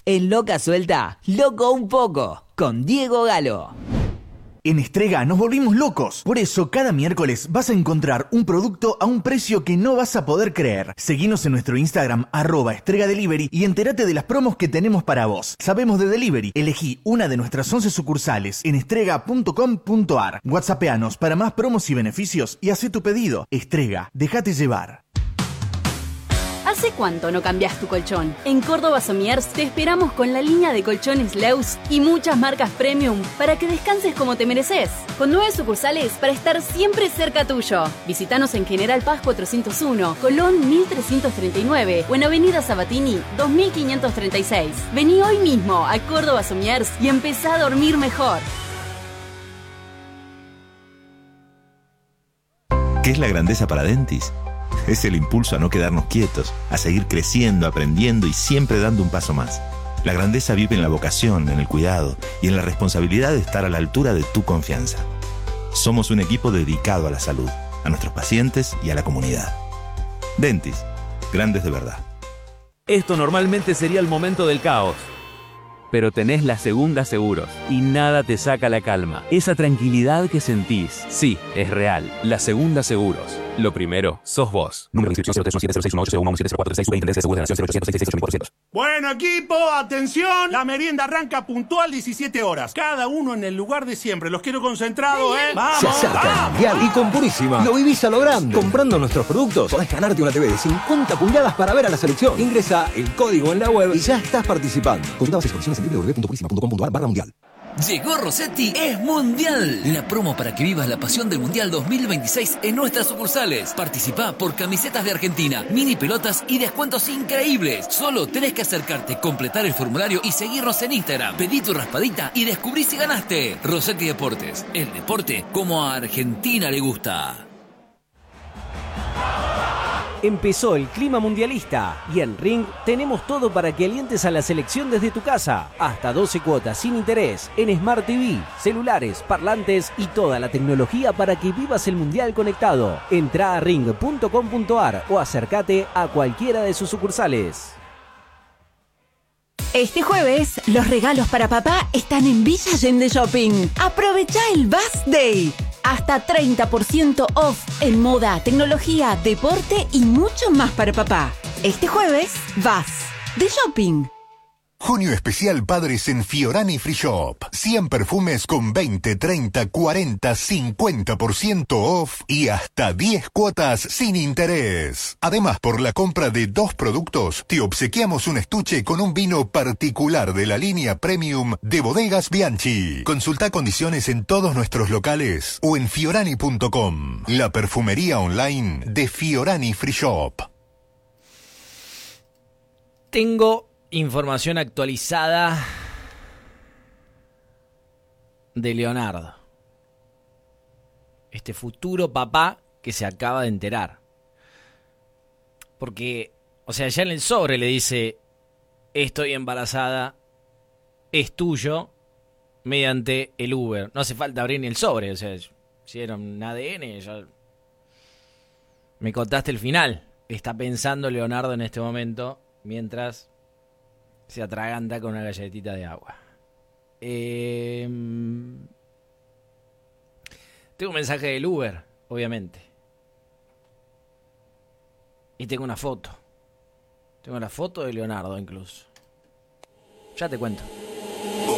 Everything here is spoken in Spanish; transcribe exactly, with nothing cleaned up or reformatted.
En Loca Suelta, loco un poco, con Diego Galo. En Estrega nos volvimos locos. Por eso, cada miércoles vas a encontrar un producto a un precio que no vas a poder creer. Seguinos en nuestro Instagram, arroba Estrega Delivery, y entérate de las promos que tenemos para vos. Sabemos de delivery. Elegí una de nuestras once sucursales en estrega punto com punto ar. WhatsAppeanos para más promos y beneficios y hacé tu pedido. Estrega, déjate llevar. ¿Hace cuánto no cambias tu colchón? En Córdoba Somiers te esperamos con la línea de colchones Leus y muchas marcas premium para que descanses como te mereces. Con nueve sucursales para estar siempre cerca tuyo. Visítanos en General Paz cuatrocientos uno, Colón mil trescientos treinta y nueve o en Avenida Sabatini dos mil quinientos treinta y seis. Vení hoy mismo a Córdoba Somiers y empezá a dormir mejor. ¿Qué es la grandeza para Dentis? Es el impulso a no quedarnos quietos, a seguir creciendo, aprendiendo y siempre dando un paso más. La grandeza vive en la vocación, en el cuidado y en la responsabilidad de estar a la altura de tu confianza. Somos un equipo dedicado a la salud, a nuestros pacientes y a la comunidad. Dentis, grandes de verdad. Esto normalmente sería el momento del caos, pero tenés la Segunda Seguros y nada te saca la calma. Esa tranquilidad que sentís, sí, es real. La Segunda Seguros. Lo primero, sos vos. Número de inscripción cero tres uno siete cero seis uno ocho cero uno uno siete cero cuatro seis. Superintendencia de Seguros de la Nación cero ochocientos sesenta y seis ochenta y cuatro. Bueno, equipo, atención. La merienda arranca puntual diecisiete horas. Cada uno en el lugar de siempre. Los quiero concentrados, ¿eh? ¡Vamos! Se acerca el Mundial y con Purísima lo vivís a lo grande. Comprando nuestros productos podés ganarte una T V de cincuenta pulgadas para ver a la selección. Ingresa el código en la web y ya estás participando. Consulta bases y condiciones en w w w punto purísima punto com punto ar barra mundial. Llegó Rossetti es Mundial, la promo para que vivas la pasión del Mundial dos mil veintiséis en nuestras sucursales. Participá por camisetas de Argentina, mini pelotas y descuentos increíbles. Solo tenés que acercarte, completar el formulario y seguirnos en Instagram. Pedí tu raspadita y descubrí si ganaste. Rossetti Deportes, el deporte como a Argentina le gusta. Empezó el clima mundialista y en Ring tenemos todo para que alientes a la selección desde tu casa. Hasta doce cuotas sin interés en Smart T V, celulares, parlantes y toda la tecnología para que vivas el mundial conectado. Entrá a ring punto com punto ar o acércate a cualquiera de sus sucursales. Este jueves, los regalos para papá están en Villa Allende Shopping. Aprovecha el Bass Day. Hasta treinta por ciento off en moda, tecnología, deporte y mucho más para papá. Este jueves, vas de shopping. Junio especial Padres en Fiorani Free Shop. cien perfumes con veinte, treinta, cuarenta, cincuenta por ciento off y hasta diez cuotas sin interés. Además, por la compra de dos productos, te obsequiamos un estuche con un vino particular de la línea Premium de Bodegas Bianchi. Consulta condiciones en todos nuestros locales o en fiorani punto com, la perfumería online de Fiorani Free Shop. Tengo información actualizada de Leonardo, este futuro papá que se acaba de enterar. Porque, o sea, ya en el sobre le dice: estoy embarazada, es tuyo, mediante el Uber. No hace falta abrir ni el sobre, o sea, hicieron un A D N, ya me contaste el final. Está pensando Leonardo en este momento mientras se atraganta con una galletita de agua. Eh, tengo un mensaje del Uber, obviamente. Y tengo una foto. Tengo la foto de Leonardo incluso. Ya te cuento.